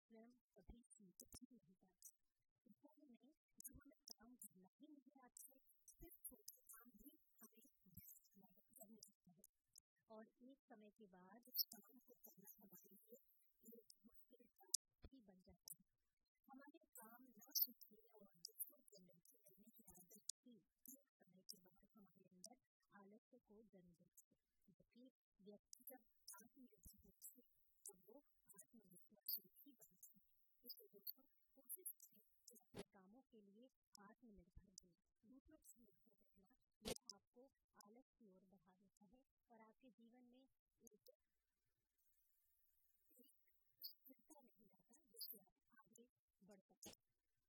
स्वयं कभी संतुष्ट नहीं पाते। इसलिए में जब हमें काम करना ही नहीं आता है, फिर छोटे काम भी हमें व्यस्त करने लगता है और एक समय के बाद उस काम को करना हमारे लिए एक मुश्किल काम ही बन जाता है। हमारे काम न सीखने और दूसरों को निर्भर करने की आदत ही एक समय के बाद हमारे अंदर आलस्य को जन्म देती है, जबकि व्यक्ति जब आत्मनिर्भर होता है तब वो आत्मविश्वासी ही बनता है। इसलिए दोस्तों कोशिश करें कि अपने कामों के लिए आत्मनिर्भर बने।